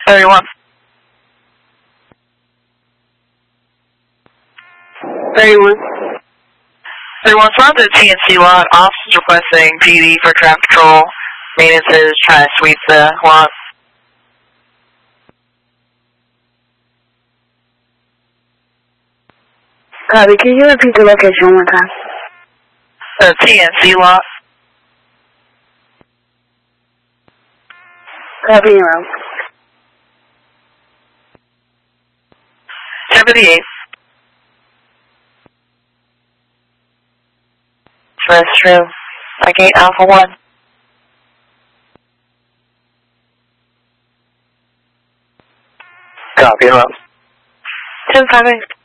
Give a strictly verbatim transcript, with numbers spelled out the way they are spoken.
thirty-one. thirty-one. thirty-one, so on to the T N C lot. Officers requesting P D for traffic control. Maintenance is trying to sweep the lot. Copy. Can you repeat the location one more time? The T N C lot. Copy, Nero. seventy-eight. Restroom. Like eight Alpha one. Copy, hello. ten five eight.